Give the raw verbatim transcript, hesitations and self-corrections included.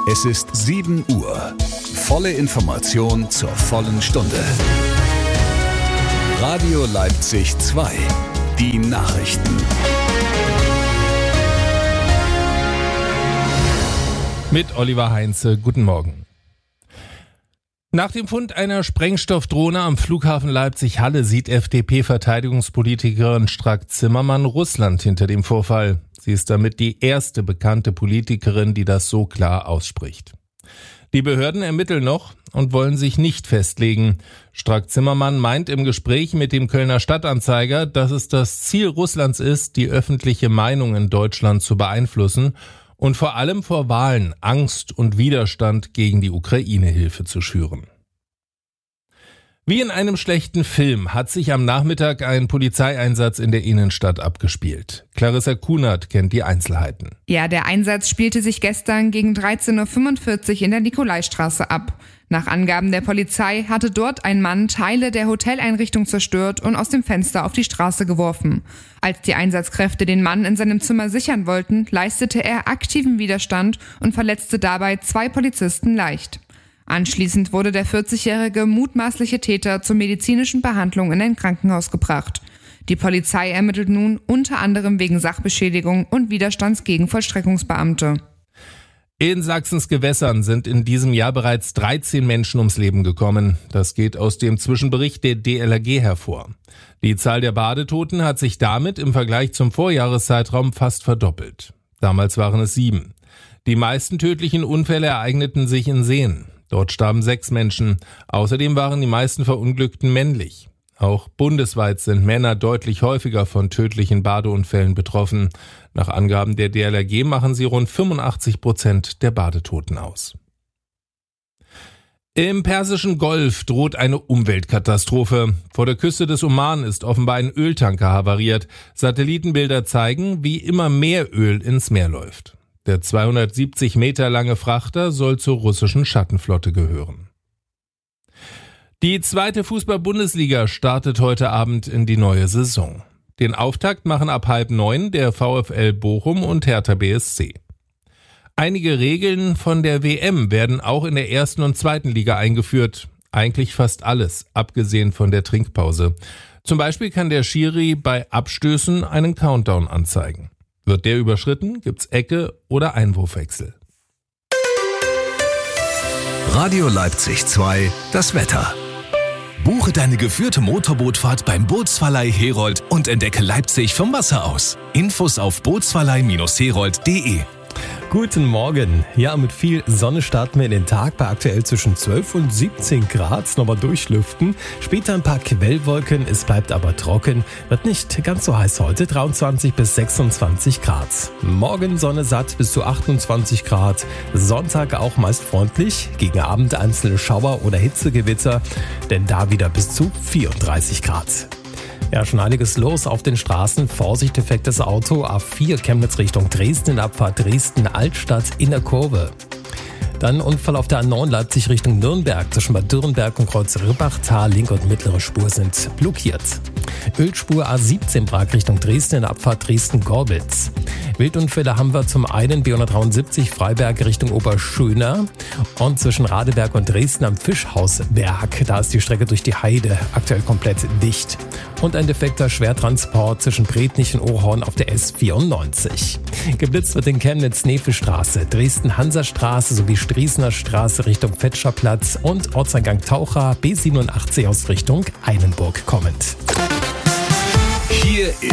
Es ist sieben Uhr. Volle Information zur vollen Stunde. Radio Leipzig zwei. Die Nachrichten. Mit Oliver Heinze. Guten Morgen. Nach dem Fund einer Sprengstoffdrohne am Flughafen Leipzig-Halle sieht F D P-Verteidigungspolitikerin Strack-Zimmermann Russland hinter dem Vorfall. Sie ist damit die erste bekannte Politikerin, die das so klar ausspricht. Die Behörden ermitteln noch und wollen sich nicht festlegen. Strack-Zimmermann meint im Gespräch mit dem Kölner Stadtanzeiger, dass es das Ziel Russlands ist, die öffentliche Meinung in Deutschland zu beeinflussen und vor allem vor Wahlen Angst und Widerstand gegen die Ukraine-Hilfe zu schüren. Wie in einem schlechten Film hat sich am Nachmittag ein Polizeieinsatz in der Innenstadt abgespielt. Clarissa Kunert kennt die Einzelheiten. Ja, der Einsatz spielte sich gestern gegen dreizehn Uhr fünfundvierzig in der Nikolaistraße ab. Nach Angaben der Polizei hatte dort ein Mann Teile der Hoteleinrichtung zerstört und aus dem Fenster auf die Straße geworfen. Als die Einsatzkräfte den Mann in seinem Zimmer sichern wollten, leistete er aktiven Widerstand und verletzte dabei zwei Polizisten leicht. Anschließend wurde der vierzigjährige mutmaßliche Täter zur medizinischen Behandlung in ein Krankenhaus gebracht. Die Polizei ermittelt nun unter anderem wegen Sachbeschädigung und Widerstands gegen Vollstreckungsbeamte. In Sachsens Gewässern sind in diesem Jahr bereits dreizehn Menschen ums Leben gekommen. Das geht aus dem Zwischenbericht der D L R G hervor. Die Zahl der Badetoten hat sich damit im Vergleich zum Vorjahreszeitraum fast verdoppelt. Damals waren es sieben. Die meisten tödlichen Unfälle ereigneten sich in Seen. Dort starben sechs Menschen. Außerdem waren die meisten Verunglückten männlich. Auch bundesweit sind Männer deutlich häufiger von tödlichen Badeunfällen betroffen. Nach Angaben der D L R G machen sie rund fünfundachtzig Prozent der Badetoten aus. Im Persischen Golf droht eine Umweltkatastrophe. Vor der Küste des Oman ist offenbar ein Öltanker havariert. Satellitenbilder zeigen, wie immer mehr Öl ins Meer läuft. Der zweihundertsiebzig Meter lange Frachter soll zur russischen Schattenflotte gehören. Die zweite Fußball-Bundesliga startet heute Abend in die neue Saison. Den Auftakt machen ab halb neun der VfL Bochum und Hertha B S C. Einige Regeln von der W M werden auch in der ersten und zweiten Liga eingeführt. Eigentlich fast alles, abgesehen von der Trinkpause. Zum Beispiel kann der Schiri bei Abstößen einen Countdown anzeigen. Wird der überschritten, gibt's Ecke oder Einwurfwechsel. Radio Leipzig zwei, das Wetter. Buche deine geführte Motorbootfahrt beim Bootsverleih Herold und entdecke Leipzig vom Wasser aus. Infos auf bootsverleih Herold punkt de. Guten Morgen. Ja, mit viel Sonne starten wir in den Tag bei aktuell zwischen zwölf und siebzehn Grad. Nochmal durchlüften. Später ein paar Quellwolken. Es bleibt aber trocken. Wird nicht ganz so heiß heute. dreiundzwanzig bis sechsundzwanzig Grad. Morgen Sonne satt bis zu achtundzwanzig Grad. Sonntag auch meist freundlich. Gegen Abend einzelne Schauer oder Hitzegewitter. Denn da wieder bis zu vierunddreißig Grad. Ja, schon einiges los auf den Straßen. Vorsicht, defektes Auto. A vier Chemnitz Richtung Dresden in Abfahrt Dresden-Altstadt in der Kurve. Dann Unfall auf der A neun Leipzig Richtung Nürnberg. Zwischen Bad Dürrenberg und Kreuz Rippachtal. Linke und mittlere Spur sind blockiert. Ölspur A siebzehn Prag Richtung Dresden in der Abfahrt Dresden-Gorbitz. Wildunfälle haben wir zum einen B hundertdreiundsiebzig Freiberg Richtung Oberschöner und zwischen Radeberg und Dresden am Fischhausberg. Da ist die Strecke durch die Heide aktuell komplett dicht. Und ein defekter Schwertransport zwischen Bretnich und Ohorn auf der S vierundneunzig. Geblitzt wird in Chemnitz-Nefe-Straße, Dresden-Hansa-Straße sowie Strießener Straße Richtung Fetscherplatz und Ortseingang Taucher B siebenundachtzig aus Richtung Einenburg kommend. Hier